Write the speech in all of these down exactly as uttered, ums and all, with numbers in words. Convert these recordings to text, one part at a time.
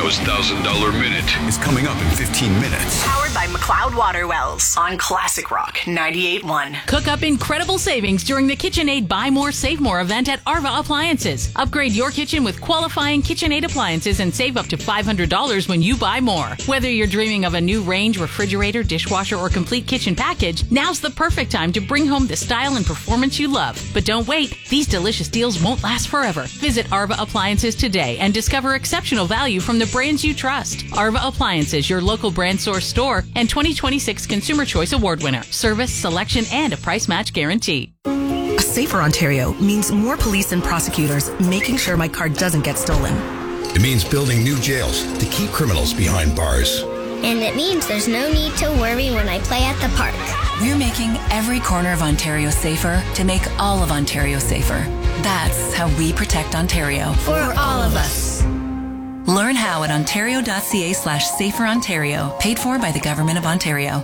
Ontario's one thousand dollars Minute is coming up in fifteen minutes. Powered by McLeod Water Wells on Classic Rock ninety-eight point one. Cook up incredible savings during the KitchenAid Buy More, Save More event at Arva Appliances. Upgrade your kitchen with qualifying KitchenAid appliances and save up to five hundred dollars when you buy more. Whether you're dreaming of a new range, refrigerator, dishwasher, or complete kitchen package, now's the perfect time to bring home the style and performance you love. But don't wait. These delicious deals won't last forever. Visit Arva Appliances today and discover exceptional value from the brands you trust. Arva Appliances, your local brand source store and twenty twenty-six Consumer Choice Award winner. Service, selection, and a price match guarantee. A safer Ontario means more police and prosecutors making sure my car doesn't get stolen. It means building new jails to keep criminals behind bars. And it means there's no need to worry when I play at the park. We're making every corner of Ontario safer to make all of Ontario safer. That's how we protect Ontario. For all of us. Learn how at ontario.ca slash safer Ontario. Paid for by the Government of Ontario.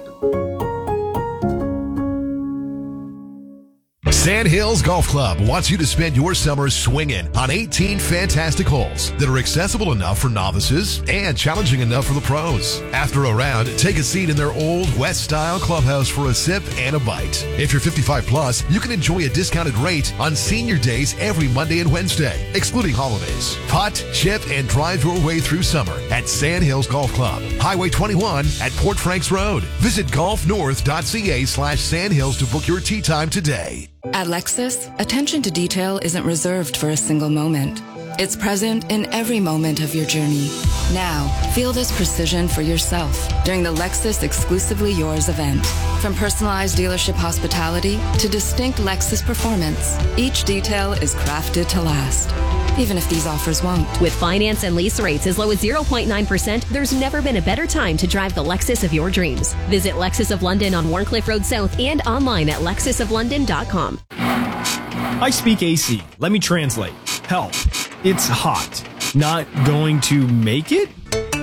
Sandhills Golf Club wants you to spend your summer swinging on eighteen fantastic holes that are accessible enough for novices and challenging enough for the pros. After a round, take a seat in their old West-style clubhouse for a sip and a bite. If you're fifty-five plus, you can enjoy a discounted rate on senior days every Monday and Wednesday, excluding holidays. Putt, chip, and drive your way through summer at Sandhills Golf Club, Highway twenty-one at Port Franks Road. Visit golfnorth.ca slash sandhills to book your tee time today. At Lexus, attention to detail isn't reserved for a single moment. It's present in every moment of your journey. Now, feel this precision for yourself during the Lexus Exclusively Yours event. From personalized dealership hospitality to distinct Lexus performance, each detail is crafted to last, even if these offers won't. With finance and lease rates as low as zero point nine percent, there's never been a better time to drive the Lexus of your dreams. Visit Lexus of London on Warncliffe Road South and online at lexus of london dot com. I speak A C. Let me translate. Help. It's hot. Not going to make it?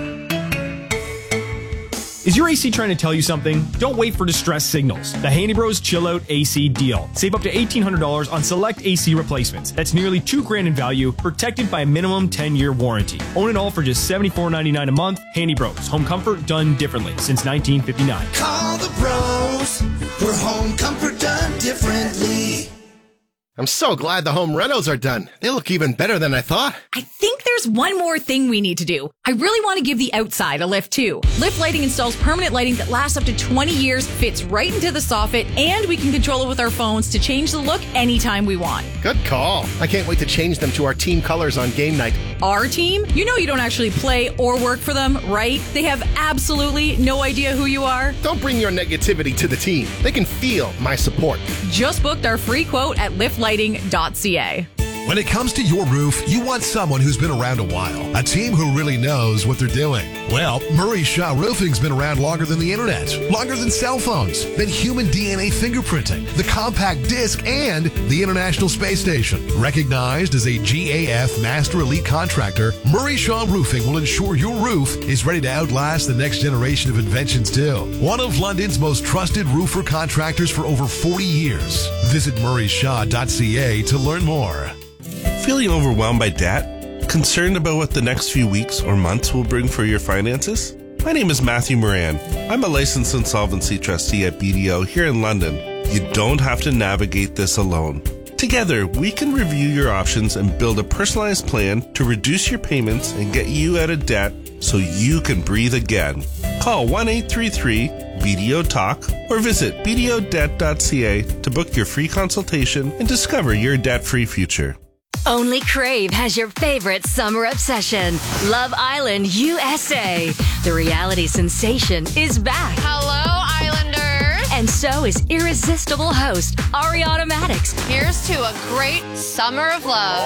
Is your A C trying to tell you something? Don't wait for distress signals. The Handy Bros Chill Out A C deal. Save up to eighteen hundred dollars on select A C replacements. That's nearly two grand in value, protected by a minimum ten-year warranty. Own it all for just seventy-four ninety-nine a month. Handy Bros. Home comfort done differently since nineteen fifty-nine. Call the pros for home comfort done differently. I'm so glad the home renos are done. They look even better than I thought. I think there's one more thing we need to do. I really want to give the outside a lift too. Lift Lighting installs permanent lighting that lasts up to twenty years, fits right into the soffit, and we can control it with our phones to change the look anytime we want. Good call. I can't wait to change them to our team colors on game night. Our team? You know you don't actually play or work for them, right? They have absolutely no idea who you are. Don't bring your negativity to the team. They can feel my support. Just booked our free quote at lift lighting dot c a. When it comes to your roof, you want someone who's been around a while. A team who really knows what they're doing. Well, Murray Shaw Roofing's been around longer than the internet, longer than cell phones, than human D N A fingerprinting, the compact disc, and the International Space Station. Recognized as a G A F Master Elite Contractor, Murray Shaw Roofing will ensure your roof is ready to outlast the next generation of inventions too. One of London's most trusted roofer contractors for over forty years. Visit murray shaw dot c a to learn more. Feeling overwhelmed by debt? Concerned about what the next few weeks or months will bring for your finances? My name is Matthew Moran. I'm a licensed insolvency trustee at B D O here in London. You don't have to navigate this alone. Together, we can review your options and build a personalized plan to reduce your payments and get you out of debt so you can breathe again. Call one eight three three B D O Talk or visit b d o debt dot c a to book your free consultation and discover your debt-free future. Only Crave has your favorite summer obsession, Love Island U S A. The reality sensation is back. Hello, Islanders. And so is irresistible host Ariana Maddox. Here's to a great summer of love.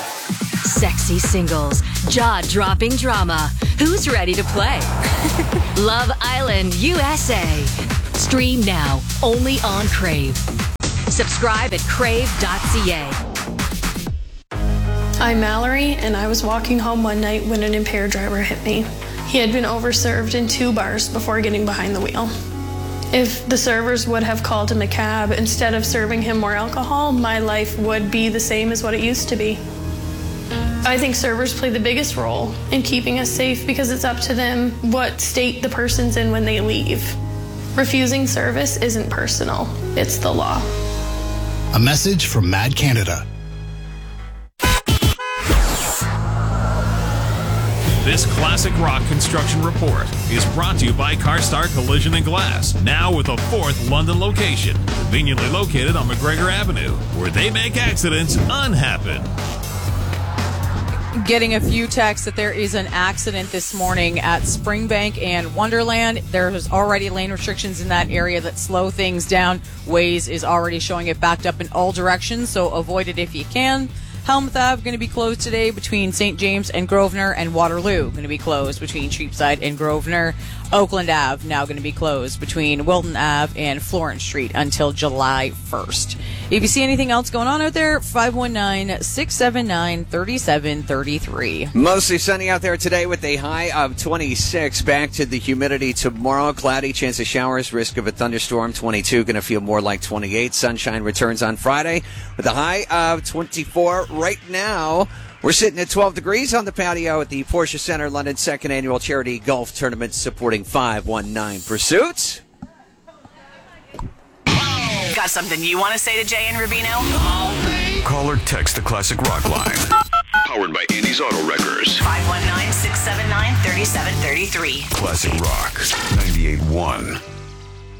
Sexy singles, jaw-dropping drama. Who's ready to play? Love Island U S A. Stream now, only on Crave. Subscribe at crave dot c a. I'm Mallory, and I was walking home one night when an impaired driver hit me. He had been overserved in two bars before getting behind the wheel. If the servers would have called him a cab instead of serving him more alcohol, my life would be the same as what it used to be. I think servers play the biggest role in keeping us safe because it's up to them what state the person's in when they leave. Refusing service isn't personal, it's the law. A message from Mad Canada. This Classic Rock Construction Report is brought to you by CarStar Collision and Glass, now with a fourth London location, conveniently located on McGregor Avenue, where they make accidents unhappen. Getting a few texts that there is an accident this morning at Springbank and Wonderland. There's already lane restrictions in that area that slow things down. Waze is already showing it backed up in all directions, so avoid it if you can. Helmuth Ave going to be closed today between Saint James and Grosvenor, and Waterloo going to be closed between Cheapside and Grosvenor. Oakland Ave now going to be closed between Wilton Ave and Florence Street until July first. If you see anything else going on out there, five one nine, six seven nine, three seven three three. Mostly sunny out there today with a high of twenty-six. Back to the humidity tomorrow. Cloudy, chance of showers, risk of a thunderstorm. twenty-two, going to feel more like twenty-eight. Sunshine returns on Friday with a high of twenty-four. Right now, we're sitting at twelve degrees on the patio at the Porsche Center London second annual charity golf tournament supporting five one nine Pursuit. Got something you want to say to Jay and Rubino? Call or text the Classic Rock line. Powered by Andy's Auto Wreckers. five one nine, six seven nine, three seven three three. Classic Rock ninety-eight point one.